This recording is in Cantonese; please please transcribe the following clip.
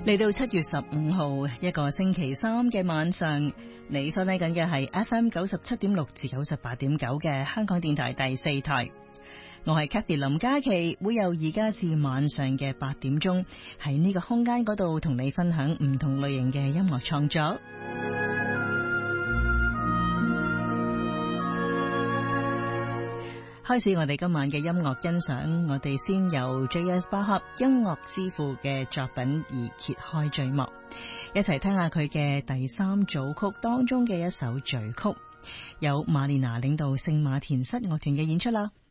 嚟到7月15號一個星期三嘅晚上，你收聽緊嘅係 FM 97.6至98.9嘅香港電台第4台。我係 Cathy 林嘉琪，會由而家至晚上嘅8點鐘喺呢個空間嗰度同你分享唔同類型嘅音樂創作。開始我哋今晚嘅音樂欣賞，我哋先由 J.S. 巴赫音樂之父嘅作品而揭開序幕，一齊聽下佢嘅第3組曲當中嘅一首序曲，由馬連娜領導聖馬田室樂團嘅演出啦。